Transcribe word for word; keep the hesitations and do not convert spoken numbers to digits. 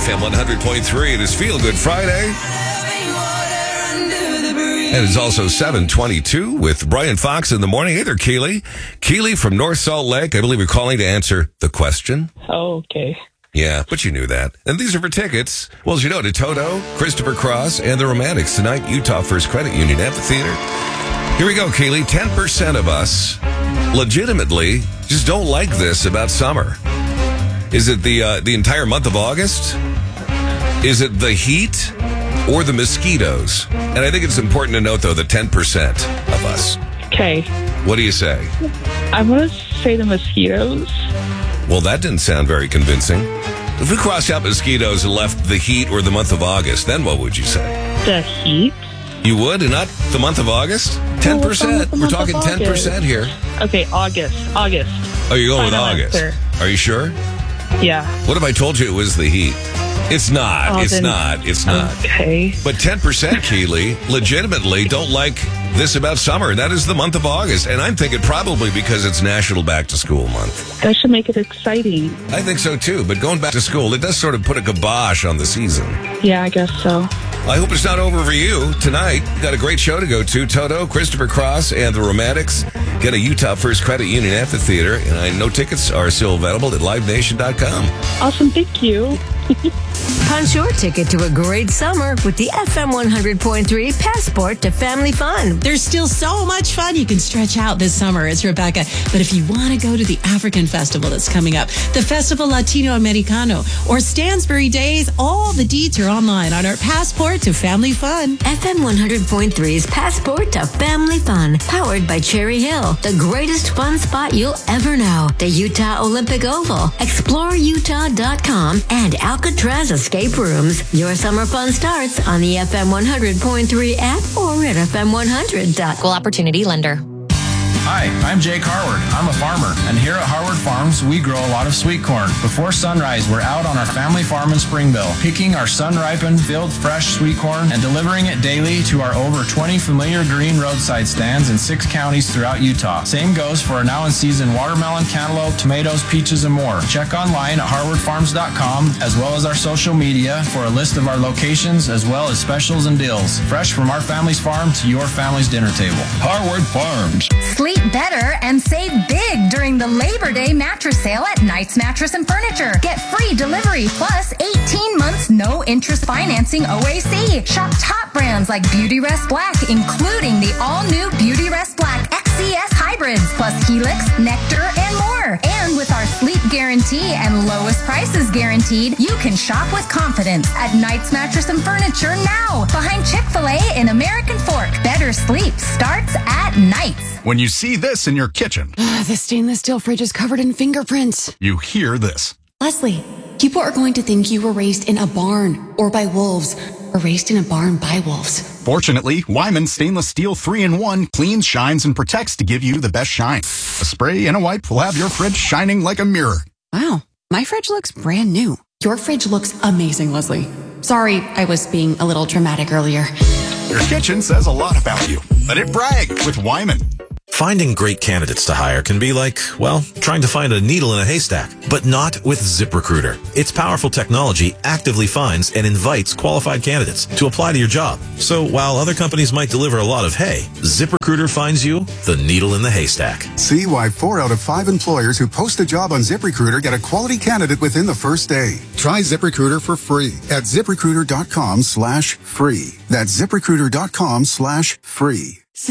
F M one hundred point three. It is Feel Good Friday. And it's also seven twenty-two with Brian Fox in the morning. Hey there, Keely. Keely from North Salt Lake. I believe you're calling to answer the question. Oh, okay. Yeah, but you knew that. And these are for tickets. Well, as you know, to Toto, Christopher Cross, and the Romantics tonight, Utah First Credit Union Amphitheater. Here we go, Keely. ten percent of us legitimately just don't like this about summer. Is it the uh, the entire month of August? Is it the heat or the mosquitoes? And I think it's important to note, though, that ten percent of us. Okay. What do you say? I'm going to say the mosquitoes. Well, that didn't sound very convincing. If we crossed out mosquitoes and left the heat or the month of August, then what would you say? The heat? You would, and not the month of August? ten percent. Well, We're talking ten percent here. Okay, August. August. Oh, you're going Final with August. answer. Are you sure? Yeah. What if I told you it was the heat? It's not. Oh, it's then- not. It's not. Okay. But ten percent, Keely, legitimately don't like this about summer. That is the month of August. And I'm thinking probably because it's National Back to School Month. That should make it exciting. I think so, too. But going back to school, it does sort of put a kibosh on the season. Yeah, I guess so. I hope it's not over for you. Tonight, got a great show to go to. Toto, Christopher Cross, and the Romantics get a Utah First Credit Union Amphitheater. And I know tickets are still available at live nation dot com. Awesome. Thank you. Punch your ticket to a great summer with the F M one hundred point three Passport to Family Fun. There's still so much fun you can stretch out this summer. It's Rebecca. But if you want to go to the African Festival that's coming up, the Festival Latino Americano, or Stansbury Days, all the deets are online on our Passport to Family Fun. F M one hundred point three's Passport to Family Fun, powered by Cherry Hill, the greatest fun spot you'll ever know. The Utah Olympic Oval, explore utah dot com, and Alcatraz Escape Rooms. Your summer fun starts on the F M one hundred point three app or at F M one hundred dot com. Equal Opportunity Lender. Hi, I'm Jake Harward. I'm a farmer, and here at Harward Farms, we grow a lot of sweet corn. Before sunrise, we're out on our family farm in Springville, picking our sun-ripened, filled fresh sweet corn and delivering it daily to our over twenty familiar green roadside stands in six counties throughout Utah. Same goes for our now-in-season watermelon, cantaloupe, tomatoes, peaches, and more. Check online at harward farms dot com, as well as our social media, for a list of our locations, as well as specials and deals. Fresh from our family's farm to your family's dinner table. Harward Farms. Sleep better and save big during the Labor Day mattress sale at Knight's Mattress and Furniture. Get free delivery plus eighteen months no interest financing O A C. Shop top brands like Beautyrest Black, including the all-new Beautyrest Black X C S hybrids, plus Helix, Nectar, and more. And with our sleep guarantee and lowest prices guaranteed, you can shop with confidence at Knight's Mattress and Furniture now, behind Chick-fil-A in American Fork. Better sleep starts at Knight's. When you see this in your kitchen, The stainless steel fridge is covered in fingerprints. you hear this. Leslie, people are going to think you were raised in a barn or by wolves or raised in a barn by wolves. Fortunately, Wyman Stainless Steel three in one cleans, shines, and protects to give you the best shine. A spray and a wipe will have your fridge shining like a mirror. Wow, my fridge looks brand new. Your fridge looks amazing, Leslie. Sorry, I was being a little dramatic earlier. Your kitchen says a lot about you. Let it brag with Wyman. Finding great candidates to hire can be like, well, trying to find a needle in a haystack, but not with ZipRecruiter. Its powerful technology actively finds and invites qualified candidates to apply to your job. So while other companies might deliver a lot of hay, ZipRecruiter finds you the needle in the haystack. See why four out of five employers who post a job on ZipRecruiter get a quality candidate within the first day. Try ZipRecruiter for free at ZipRecruiter dot com slash free. That's ZipRecruiter dot com slash free.